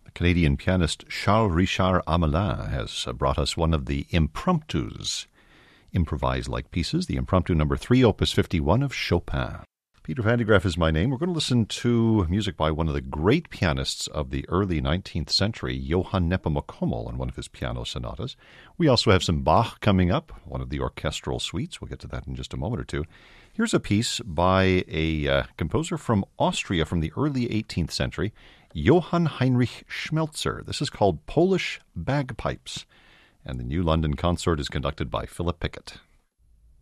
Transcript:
Canadian pianist Charles Richard Amelin has brought us one of the impromptus, improvise-like pieces, the impromptu number 3, opus 51 of Chopin. Peter Van de Graaff is my name. We're going to listen to music by one of the great pianists of the early 19th century, Johann Nepomuk and one of his piano sonatas. We also have some Bach coming up, one of the orchestral suites. We'll get to that in just a moment or two. Here's a piece by a composer from Austria from the early 18th century, Johann Heinrich Schmelzer. This is called Polish Bagpipes, and the New London Consort is conducted by Philip Pickett.